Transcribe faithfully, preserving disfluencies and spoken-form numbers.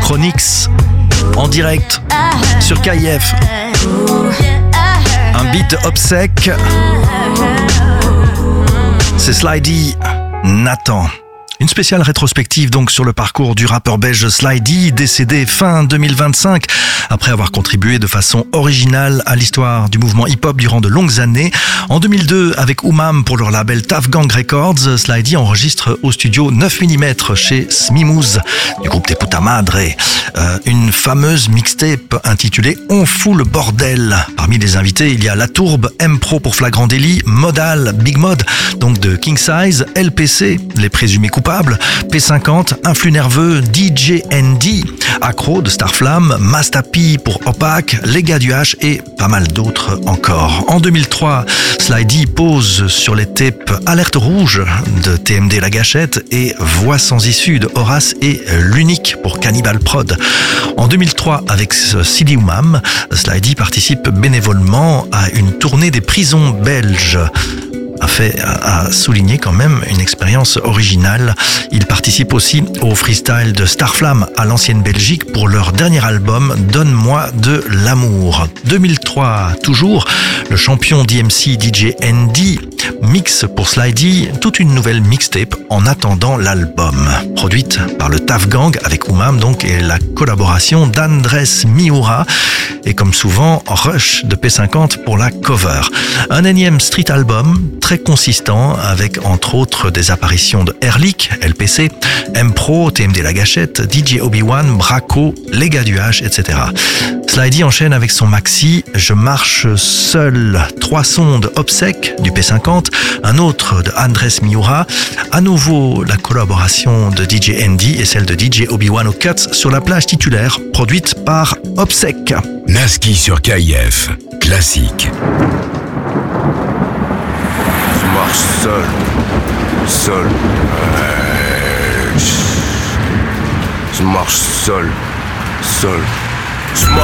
Chronix en direct sur K I F. Un beat de Obsec. C'est Sly-D, Nathan. Une spéciale rétrospective donc sur le parcours du rappeur belge Sly-D, décédé fin deux mille vingt-cinq, après avoir contribué de façon originale à l'histoire du mouvement hip-hop durant de longues années. En deux mille deux, avec Oumam pour leur label Taf Gang Records, Sly-D enregistre au studio neuf millimètres chez Smimooz du groupe des Puta Madre, euh, une fameuse mixtape intitulée On fout le bordel. Parmi les invités, il y a La Tourbe, M-Pro pour Flagrant Délit, Modal, Big Mod, donc de King Size, L P C, les présumés coupables, P cinquante, Influx Nerveux, D J N D, Accro de Starflame, Mastapi pour Opaque, Les Gars du H et pas mal d'autres encore. En deux mille trois, Sly-D pose sur les tapes Alerte Rouge de T M D La Gâchette et Voix sans issue de Horace et L'Unique pour Cannibal Prod. En deux mille trois, avec Sidi Oumam, Sly-D participe bénévolement à une tournée des prisons belges. A fait à souligner quand même une expérience originale. Il participe aussi au freestyle de Starflame à l'ancienne Belgique pour leur dernier album Donne-moi de l'amour. deux mille trois, toujours, le champion D M C D J N D mixe pour Sly-D toute une nouvelle mixtape en attendant l'album. Produite par le Taf Gang avec Oumam donc et la collaboration d'Andrés Miura et comme souvent Rush de P cinquante pour la cover. Un énième street album très consistant avec entre autres des apparitions de Erlik, L P C, M-Pro, T M D La Gâchette, D J Obi-Wan, Braco, Les Gars du H, et cetera. Sly-D enchaîne avec son maxi Je marche seul, trois sons de Obsec du P cinquante, un autre de Andrés Miura, à nouveau la collaboration de D J N D et celle de D J Obi-Wan au Cuts sur la plage titulaire produite par Obsec. Naski sur K I F, classique. Je marche seul, seul. Euh, je marche seul, seul. Je marche